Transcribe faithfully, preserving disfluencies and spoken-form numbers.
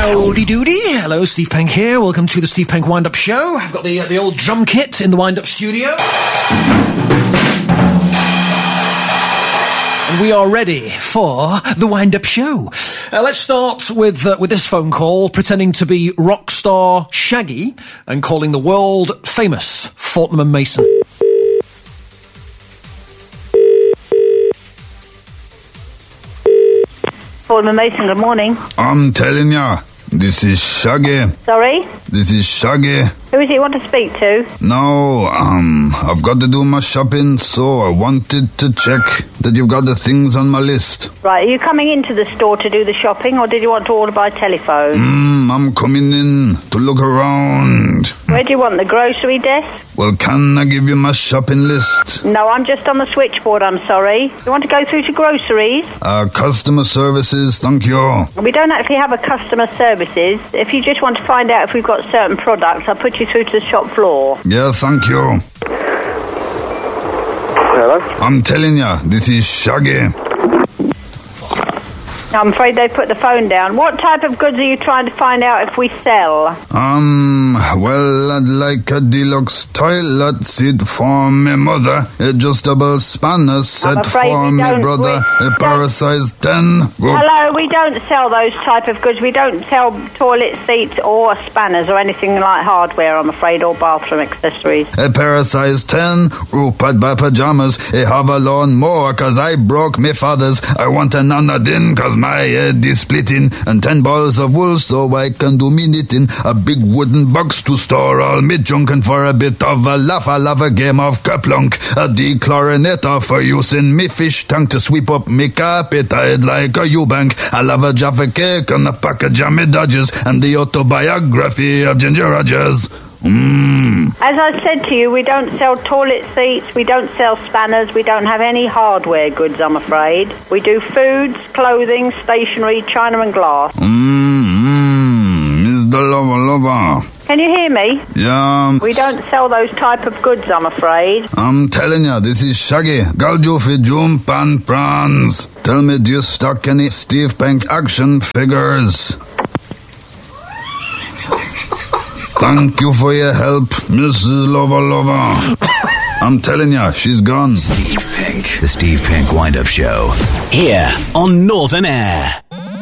Howdy doody. Hello, Steve Penk here. Welcome to the Steve Penk Wind-Up Show. I've got the uh, the old drum kit in the Wind-Up studio. And we are ready for the Wind-Up Show. Uh, let's start with uh, with this phone call, pretending to be rock star Shaggy and calling the world famous Fortnum and Mason. Fortnum and Mason, good morning. I'm telling ya, this is Shaggy. Sorry? This is Shaggy. Who is it you want to speak to? No, um, I've got to do my shopping, so I wanted to check that you've got the things on my list. Right, are you coming into the store to do the shopping, or did you want to order by telephone? Hmm, I'm coming in to look around. Where do you want, the grocery desk? Well, can I give you my shopping list? No, I'm just on the switchboard, I'm sorry. You want to go through to groceries? Uh, customer services, thank you. We don't actually have a customer services. If you just want to find out if we've got certain products, I'll put you through to the shop floor. Yeah, thank you. Hello? I'm telling ya, this is Shaggy. I'm afraid they put the phone down. What type of goods are you trying to find out if we sell? Um, well, I'd like a deluxe toilet seat for my mother, adjustable spanner set for my brother, a para size ten. Go. Hello, we don't sell those type of goods. We don't sell toilet seats or spanners or anything like hardware, I'm afraid, or bathroom accessories. A para size ten, Rupert by pajamas, a have a lawn mower cause I broke my father's. I want an anadin cause my head is splitting, and ten balls of wool so I can do me knitting. A big wooden box to store all me junk, and for a bit of a laugh I'll have a game of Kerplunk. A dechlorinator for using me fish tank to sweep up me carpet. I'd like a Eubank. I'll have a Jaffa cake and a pack of jammy Dodgers and the autobiography of Ginger Rogers. Mm. As I said to you, we don't sell toilet seats, we don't sell spanners, we don't have any hardware goods, I'm afraid. We do foods, clothing, stationery, china and glass. Mmm, Mister Lover Lover. Can you hear me? Yeah. We don't sell those type of goods, I'm afraid. I'm telling you, this is Shaggy. Gal you fi jump and prawns. Tell me, do you stock any Steve Penk action figures? Thank you for your help, Missus Lover Lover. I'm telling ya, she's gone. Steve Penk, the Steve Penk Wind-Up Show, here on Northern Air.